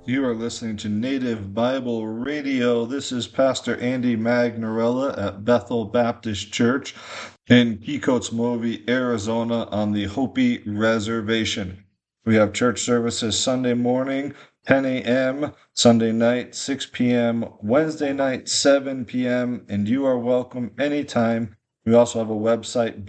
You are listening to Native Bible Radio. This is Pastor Andy Magnorella at Bethel Baptist Church in Quixotes-Movi, Arizona on the Hopi Reservation. We have church services Sunday morning, 10 a.m., Sunday night, 6 p.m., Wednesday night, 7 p.m., and you are welcome anytime. We also have a website,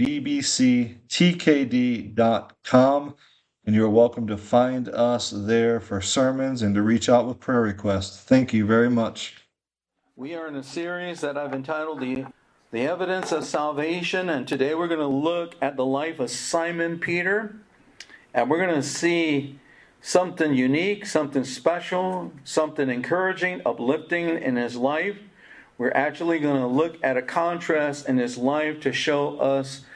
bbctkd.com. And you're welcome to find us there for sermons and to reach out with prayer requests. Thank you very much. We are in a series that I've entitled the Evidence of Salvation, and today we're going to look at the life of Simon Peter, and we're going to see something unique, something special, something encouraging, uplifting in his life. We're actually going to look at a contrast in his life to show us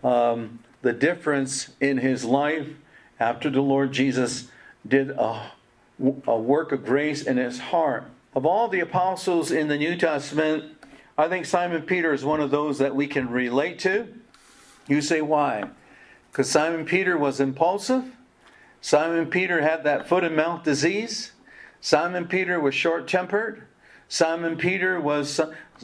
the difference in his life after the Lord Jesus did a work of grace in his heart. Of all the apostles in the New Testament, I think Simon Peter is one of those that we can relate to. You say, why? Because Simon Peter was impulsive. Simon Peter had that foot and mouth disease. Simon Peter was short-tempered. Simon Peter was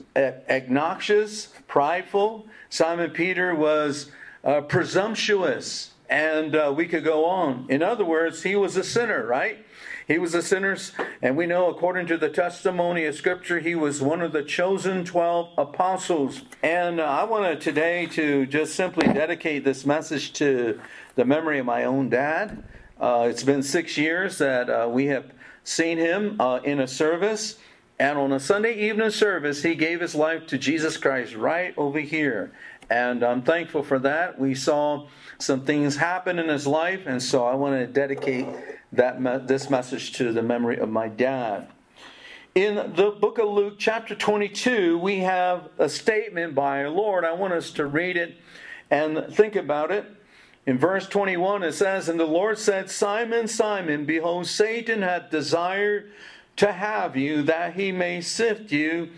obnoxious, prideful. Simon Peter was presumptuous. And we could go on. In other words, he was a sinner, right? He was a sinner, and we know according to the testimony of Scripture, he was one of the chosen 12 apostles. And I wanted today to just simply dedicate this message to the memory of my own dad. It's been 6 years that we have seen him in a service. And on a Sunday evening service, he gave his life to Jesus Christ right over here. And I'm thankful for that. We saw some things happen in his life, and so I want to dedicate this message to the memory of my dad. In the book of Luke, chapter 22, we have a statement by our Lord. I want us to read it and think about it. In verse 21, it says, "And the Lord said, Simon, Simon, behold, Satan hath desired to have you, that he may sift you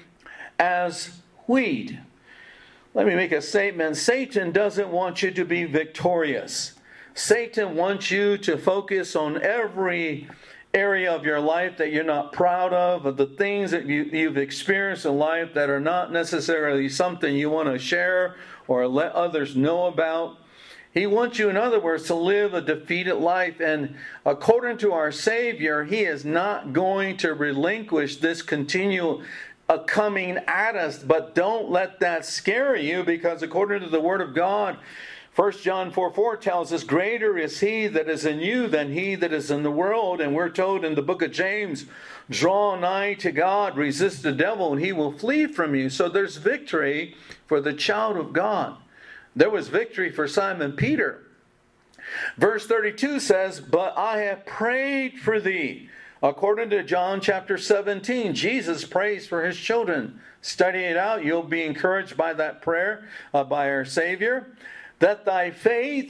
as wheat." Let me make a statement. Satan doesn't want you to be victorious. Satan wants you to focus on every area of your life that you're not proud of the things that you've experienced in life that are not necessarily something you want to share or let others know about. He wants you, in other words, to live a defeated life. And according to our Savior, He is not going to relinquish this continual coming at us. But don't let that scare you, because according to the Word of God, 1 John 4:4 tells us, greater is He that is in you than he that is in the world. And we're told in the book of James, draw nigh to God, resist the devil, and he will flee from you. So there's victory for the child of God. There was victory for Simon Peter. Verse 32 says, but I have prayed for thee. According to John chapter 17, Jesus prays for His children. Study it out. You'll be encouraged by that prayer by our Savior. That thy faith